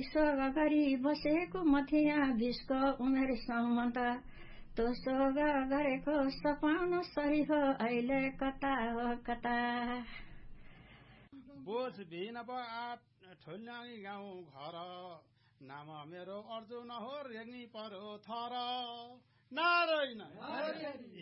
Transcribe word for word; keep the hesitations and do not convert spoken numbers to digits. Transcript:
सोग गरी बसेको म थिएँ बिसको उमेरसम्म त तो सोग गरेको सपना सही हो अहिले कता हो कता बोझ बिन आठ ठुल्यानी गाउँ घर नाम मेरो अर्जुन हो रेग्मी परो थर नारायण